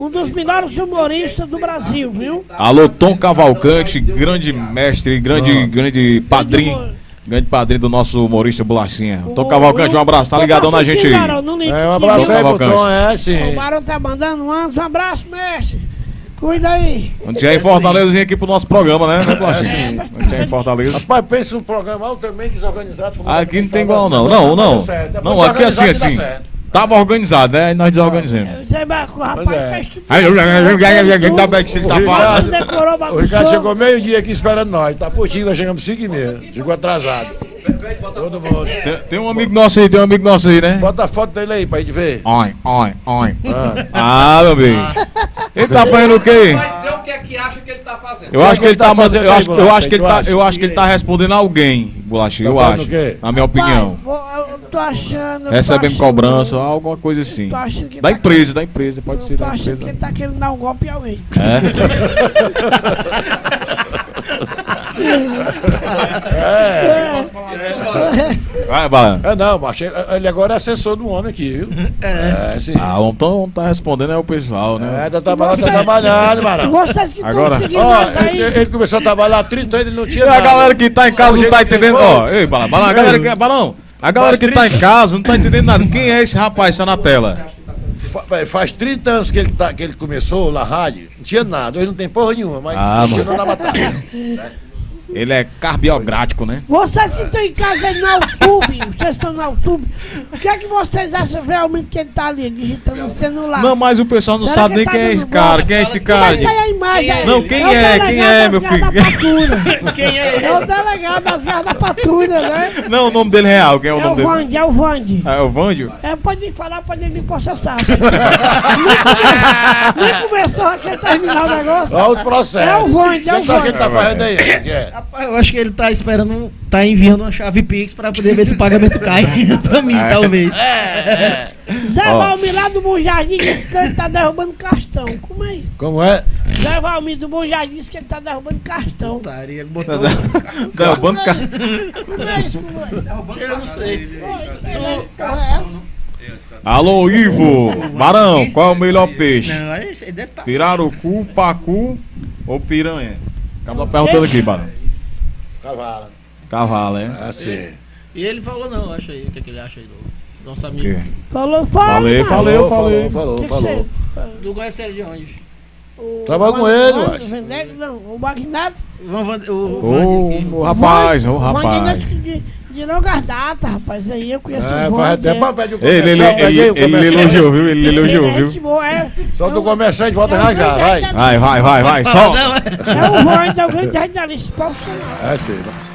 Um dos melhores humoristas do Brasil, viu? Alô, Tom Cavalcante, grande mestre, grande padrinho. Grande padrinho do nosso humorista Bolachinha. Tom Cavalcante, um abraço, tá ligadão na gente aí. Um abraço aí pro Tom, sim. O Barão tá mandando um abraço, mestre. Cuida aí. Não tinha em Fortaleza, vim aqui pro nosso programa, né, Bolachinha? Não tinha em Fortaleza. Rapaz, pensa num programa altamente desorganizado. Aqui não tem igual, não. Não, aqui é assim. Tava organizado, né? Aí nós desorganizamos. O rapaz fez tudo. Tá bem que você tá falando. O Ricardo chegou meio-dia aqui esperando nós. Tá putinho, nós chegamos 5h30. Chegou atrasado. Todo mundo. Tem um amigo nosso aí, né? Bota a foto dele aí pra gente ver. Oi. Ah, meu bem. Ele tá fazendo o quê? Vai dizer o que é que acha que ele tá fazendo. Eu acho que ele tá fazendo. Eu acho que ele tá respondendo a alguém, Bolachinha. Eu acho. Na minha opinião. Eu tô achando. Recebendo cobrança, alguma coisa assim. Da empresa, pode ser da da empresa. empresa. Que ele tá querendo dar um golpe a alguém. Vai, Bala. Não, macho, ele agora é assessor do homem aqui, viu? Sim. Ah, o Tom tá respondendo é o pessoal, né? Tá trabalhando, Barão. Vocês que Agora. estão seguindo nós aí. Ele começou a trabalhar há 30 anos, ele não tinha E a nada. galera que tá em casa não tá entendendo. Ó, ei, Balão, a galera que tá em casa não tá entendendo nada. Quem é esse rapaz que tá na tela? Faz 30 anos que ele começou na rádio, não tinha nada, hoje não tem porra nenhuma, mas não dá batalha. Ele é carbiogrático, né? Vocês que estão em casa aí no YouTube, vocês estão no YouTube, o que é que vocês acham realmente que ele tá ali digitando no celular? Não, mas o pessoal não sabe nem quem é esse cara. Quem é esse cara? Mas tá aí a imagem aí. Não, quem é, meu filho? Quem é? É o delegado da Vias da Patrulha, né? Não, o nome dele é real, quem é o nome dele? É o Vande. É o Vândio? Pode falar, pode me processar. Nem começou a querer terminar o negócio. Olha o processo. É o Vande, O que ele tá fazendo aí? Rapaz, eu acho que ele tá esperando, tá enviando uma chave Pix pra poder ver se o pagamento cai pra mim, talvez. Zé Valmir lá do Bom Jardim disse que ele tá derrubando cartão. Como é isso? Como é? Zé Valmir do Bom Jardim disse que ele tá derrubando cartão. Estaria botando. Derrubando cartão. Como é isso? Como é? Eu não sei. Alô, Ivo. Barão, qual é o melhor peixe? Não, ele deve estar. Pirarucu, pacu ou piranha? Acaba perguntando aqui, Barão. Cavalo, hein? Assim. E ele falou não, acho aí. O que é que ele acha aí do nosso amigo? Falou. Falei. Falou. Tu conhece ele de onde? Trabalha com ele, eu acho. O Magnado. O rapaz. De longas datas, rapaz. Aí eu conheço o Faz Vande. até papel de um Ele elogiou, viu? Ele elogiou, viu? Só do comerciante, volta a rasgar, vai. Vai, só. É o Vande, é o grande radialista profissional. Sim.